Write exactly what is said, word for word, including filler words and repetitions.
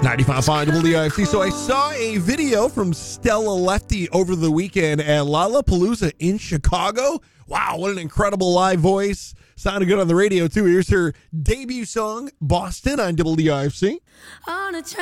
ninety-five point five W I F C. So I saw a video from Stella Lefty over the weekend at Lollapalooza in Chicago. Wow, what an incredible live voice. Sounded good on the radio, too. Here's her debut song, Boston, on W I F C. On a